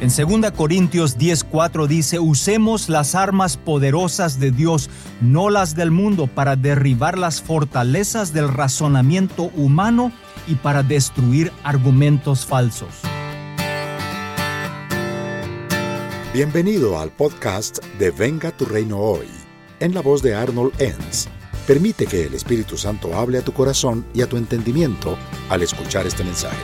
En 2 Corintios 10:4 dice: usemos las armas poderosas de Dios, no las del mundo, para derribar las fortalezas del razonamiento humano y para destruir argumentos falsos. Bienvenido al podcast de Venga tu Reino Hoy, en la voz de Arnold Enns. Permite que el Espíritu Santo hable a tu corazón y a tu entendimiento al escuchar este mensaje.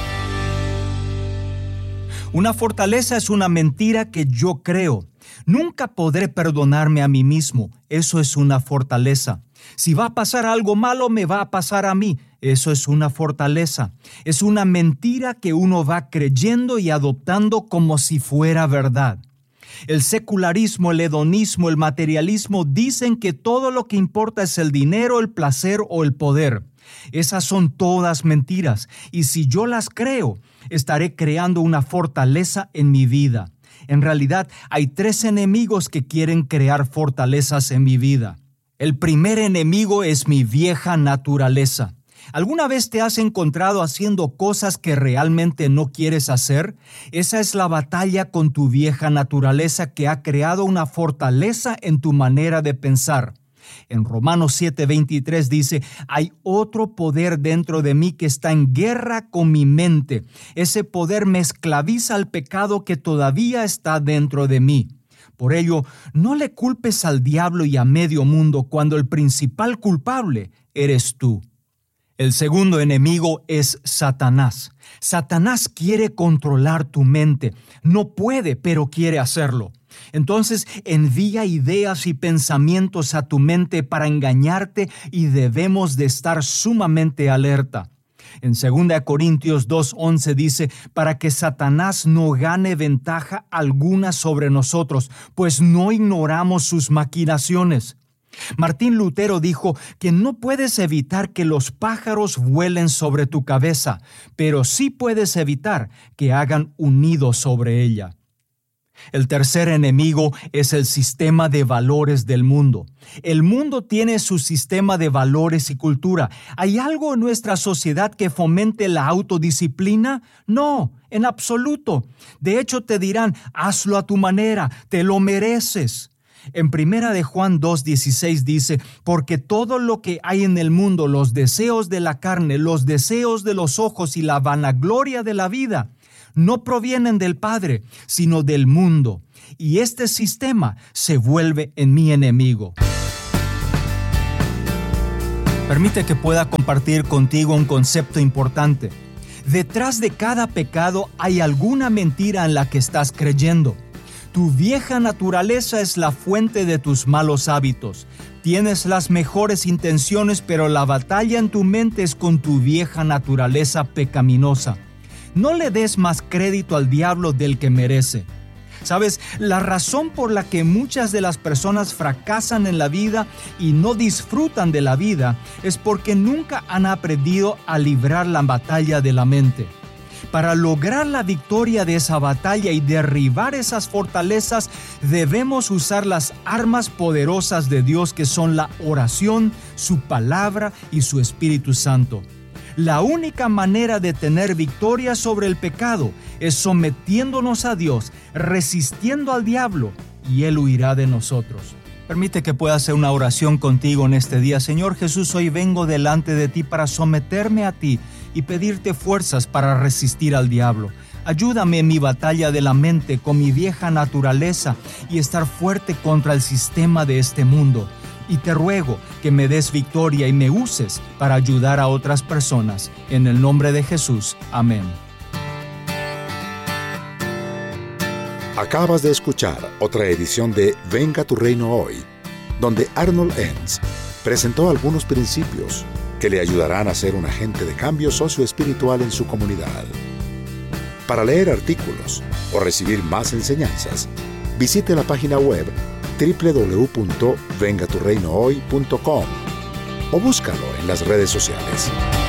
Una fortaleza es una mentira que yo creo. Nunca podré perdonarme a mí mismo. Eso es una fortaleza. Si va a pasar algo malo, me va a pasar a mí. Eso es una fortaleza. Es una mentira que uno va creyendo y adoptando como si fuera verdad. El secularismo, el hedonismo, el materialismo dicen que todo lo que importa es el dinero, el placer o el poder. Esas son todas mentiras, y si yo las creo, estaré creando una fortaleza en mi vida. En realidad, hay 3 enemigos que quieren crear fortalezas en mi vida. El primer enemigo es mi vieja naturaleza. ¿Alguna vez te has encontrado haciendo cosas que realmente no quieres hacer? Esa es la batalla con tu vieja naturaleza que ha creado una fortaleza en tu manera de pensar. En Romanos 7:23 dice: hay otro poder dentro de mí que está en guerra con mi mente. Ese poder me esclaviza al pecado que todavía está dentro de mí. Por ello, no le culpes al diablo y a medio mundo cuando el principal culpable eres tú. El segundo enemigo es Satanás. Satanás quiere controlar tu mente. No puede, pero quiere hacerlo. Entonces envía ideas y pensamientos a tu mente para engañarte y debemos de estar sumamente alerta. En 2 Corintios 2:11 dice: para que Satanás no gane ventaja alguna sobre nosotros, pues no ignoramos sus maquinaciones. Martín Lutero dijo que no puedes evitar que los pájaros vuelen sobre tu cabeza, pero sí puedes evitar que hagan un nido sobre ella. El tercer enemigo es el sistema de valores del mundo. El mundo tiene su sistema de valores y cultura. ¿Hay algo en nuestra sociedad que fomente la autodisciplina? No, en absoluto. De hecho, te dirán: hazlo a tu manera, te lo mereces. En 1 de Juan 2:16 dice: porque todo lo que hay en el mundo, los deseos de la carne, los deseos de los ojos y la vanagloria de la vida, no provienen del Padre, sino del mundo. Y este sistema se vuelve en mi enemigo. Permite que pueda compartir contigo un concepto importante. Detrás de cada pecado hay alguna mentira en la que estás creyendo. Tu vieja naturaleza es la fuente de tus malos hábitos. Tienes las mejores intenciones, pero la batalla en tu mente es con tu vieja naturaleza pecaminosa. No le des más crédito al diablo del que merece. ¿Sabes? La razón por la que muchas de las personas fracasan en la vida y no disfrutan de la vida es porque nunca han aprendido a librar la batalla de la mente. Para lograr la victoria de esa batalla y derribar esas fortalezas, debemos usar las armas poderosas de Dios, que son la oración, su palabra y su Espíritu Santo. La única manera de tener victoria sobre el pecado es sometiéndonos a Dios, resistiendo al diablo, y Él huirá de nosotros. Permite que pueda hacer una oración contigo en este día. Señor Jesús, hoy vengo delante de ti para someterme a ti y pedirte fuerzas para resistir al diablo. Ayúdame en mi batalla de la mente con mi vieja naturaleza y estar fuerte contra el sistema de este mundo. Y te ruego que me des victoria y me uses para ayudar a otras personas. En el nombre de Jesús. Amén. Acabas de escuchar otra edición de Venga tu Reino Hoy, donde Arnold Enns presentó algunos principios que le ayudarán a ser un agente de cambio socioespiritual en su comunidad. Para leer artículos o recibir más enseñanzas, visite la página web www.vengaturreinohoy.com o búscalo en las redes sociales.